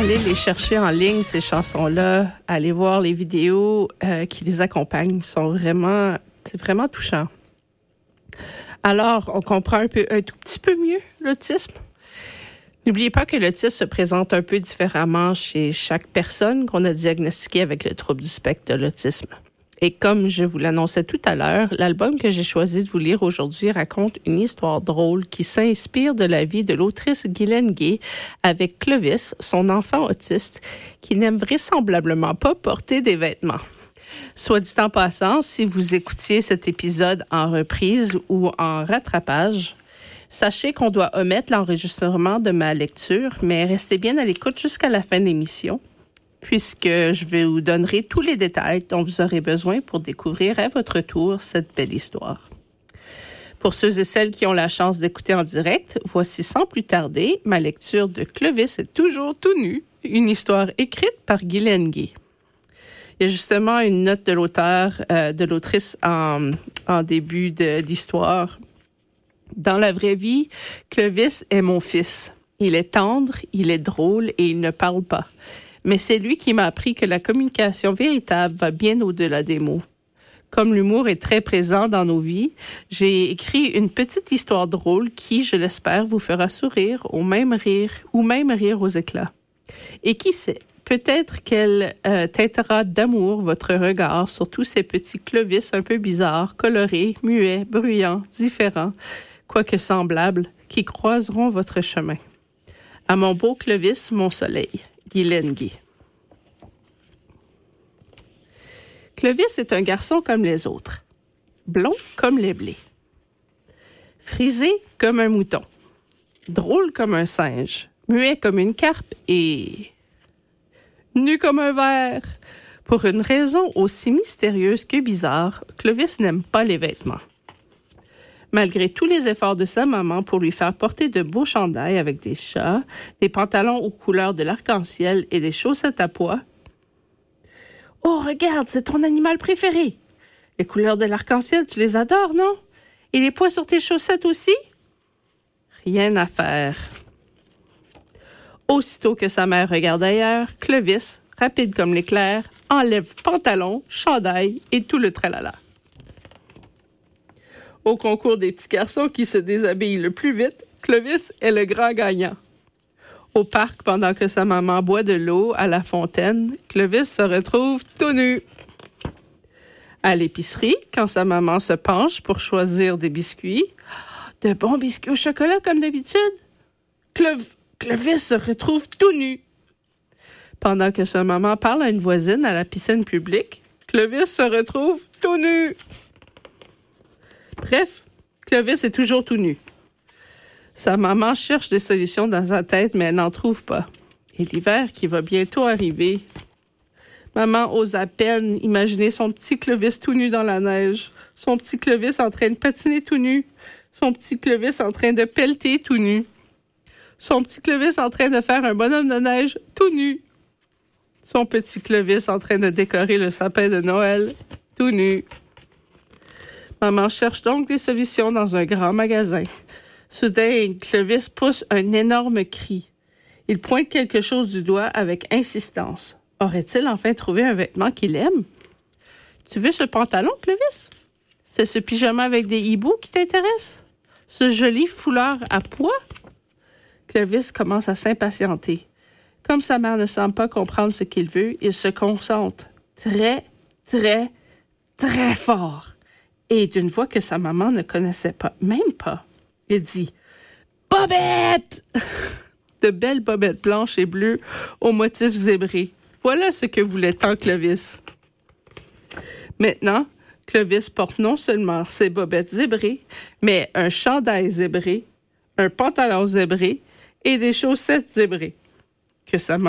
Allez les chercher en ligne, ces chansons-là. Allez voir les vidéos qui les accompagnent. C'est vraiment touchant. Alors, on comprend un tout petit peu mieux l'autisme. N'oubliez pas que l'autisme se présente un peu différemment chez chaque personne qu'on a diagnostiquée avec le trouble du spectre de l'autisme. Et comme je vous l'annonçais tout à l'heure, l'album que j'ai choisi de vous lire aujourd'hui raconte une histoire drôle qui s'inspire de la vie de l'autrice Guylaine Gay avec Clovis, son enfant autiste, qui n'aime vraisemblablement pas porter des vêtements. Soit dit en passant, si vous écoutiez cet épisode en reprise ou en rattrapage, sachez qu'on doit omettre l'enregistrement de ma lecture, mais restez bien à l'écoute jusqu'à la fin de l'émission, puisque je vous donnerai tous les détails dont vous aurez besoin pour découvrir à votre tour cette belle histoire. Pour ceux et celles qui ont la chance d'écouter en direct, voici sans plus tarder ma lecture de Clovis est toujours tout nu, une histoire écrite par Guylaine Gay. Il y a justement une note de l'auteur, de l'autrice en début d'histoire. Dans la vraie vie, Clovis est mon fils. Il est tendre, il est drôle et il ne parle pas. Mais c'est lui qui m'a appris que la communication véritable va bien au-delà des mots. Comme l'humour est très présent dans nos vies, j'ai écrit une petite histoire drôle qui, je l'espère, vous fera sourire ou même rire aux éclats. Et qui sait, peut-être qu'elle teintera d'amour votre regard sur tous ces petits Clovis un peu bizarres, colorés, muets, bruyants, différents, quoique semblables, qui croiseront votre chemin. À mon beau Clovis, mon soleil. Guylaine Gay. Clovis est un garçon comme les autres, blond comme les blés, frisé comme un mouton, drôle comme un singe, muet comme une carpe et nu comme un ver. Pour une raison aussi mystérieuse que bizarre, Clovis n'aime pas les vêtements. Malgré tous les efforts de sa maman pour lui faire porter de beaux chandails avec des chats, des pantalons aux couleurs de l'arc-en-ciel et des chaussettes à pois. « Oh, regarde, c'est ton animal préféré! Les couleurs de l'arc-en-ciel, tu les adores, non? Et les pois sur tes chaussettes aussi? » Rien à faire. Aussitôt que sa mère regarde ailleurs, Clovis, rapide comme l'éclair, enlève pantalon, chandail et tout le tralala. Au concours des petits garçons qui se déshabillent le plus vite, Clovis est le grand gagnant. Au parc, pendant que sa maman boit de l'eau à la fontaine, Clovis se retrouve tout nu. À l'épicerie, quand sa maman se penche pour choisir des biscuits, de bons biscuits au chocolat comme d'habitude, Clovis se retrouve tout nu. Pendant que sa maman parle à une voisine à la piscine publique, Clovis se retrouve tout nu. Bref, Clovis est toujours tout nu. Sa maman cherche des solutions dans sa tête, mais elle n'en trouve pas. Et l'hiver qui va bientôt arriver, maman ose à peine imaginer son petit Clovis tout nu dans la neige, son petit Clovis en train de patiner tout nu, son petit Clovis en train de pelleter tout nu, son petit Clovis en train de faire un bonhomme de neige tout nu, son petit Clovis en train de décorer le sapin de Noël tout nu. Maman cherche donc des solutions dans un grand magasin. Soudain, Clovis pousse un énorme cri. Il pointe quelque chose du doigt avec insistance. Aurait-il enfin trouvé un vêtement qu'il aime? Tu veux ce pantalon, Clovis? C'est ce pyjama avec des hiboux qui t'intéresse? Ce joli foulard à pois? Clovis commence à s'impatienter. Comme sa mère ne semble pas comprendre ce qu'il veut, il se concentre très, très, très fort. Et d'une voix que sa maman ne connaissait pas, même pas, il dit « Bobette! » De belles bobettes blanches et bleues aux motifs zébrés. Voilà ce que voulait tant Clovis. Maintenant, Clovis porte non seulement ses bobettes zébrées, mais un chandail zébré, un pantalon zébré et des chaussettes zébrées. Que sa